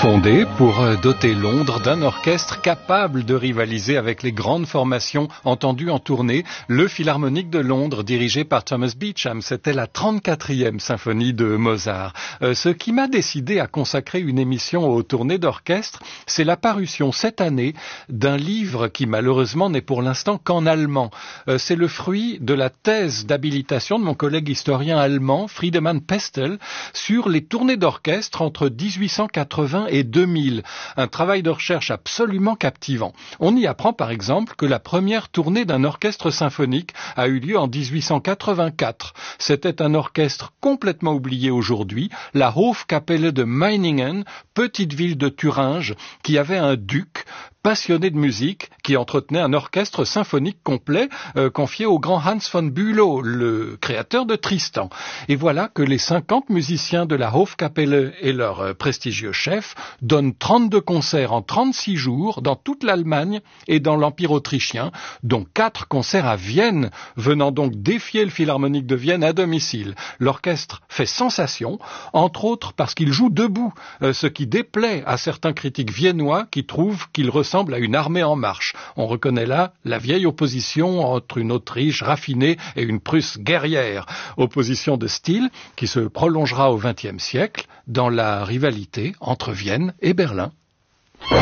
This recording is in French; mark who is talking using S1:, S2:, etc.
S1: fondé pour doter Londres d'un orchestre capable de rivaliser avec les grandes formations entendues en tournée. Le Philharmonique de Londres, dirigé par Thomas Beecham, c'était la 34e symphonie de Mozart. Ce qui m'a décidé à consacrer une émission aux tournées d'orchestre, c'est la parution cette année d'un livre qui malheureusement n'est pour l'instant qu'en allemand. C'est le fruit de la thèse d'habilitation de mon collègue historien allemand, Friedemann Pestel, sur les tournées d'orchestre entre 1880 et 2000. Un travail de recherche absolument captivant. On y apprend par exemple que la première tournée d'un orchestre symphonique a eu lieu en 1884. C'était un orchestre complètement oublié aujourd'hui, la Hofkapelle de Meiningen, petite ville de Thuringe, qui avait un duc passionné de musique, qui entretenait un orchestre symphonique complet confié au grand Hans von Bülow, le créateur de Tristan. Et voilà que les 50 musiciens de la Hofkapelle et leur prestigieux chef donnent 32 concerts en 36 jours dans toute l'Allemagne et dans l'Empire autrichien, dont 4 concerts à Vienne, venant donc défier le Philharmonique de Vienne à domicile. L'orchestre fait sensation, entre autres parce qu'il joue debout, ce qui déplaît à certains critiques viennois qui trouvent qu'il ressemble à une armée en marche. On reconnaît là la vieille opposition entre une Autriche raffinée et une Prusse guerrière. Opposition de style qui se prolongera au XXe siècle dans la rivalité entre Vienne et Berlin.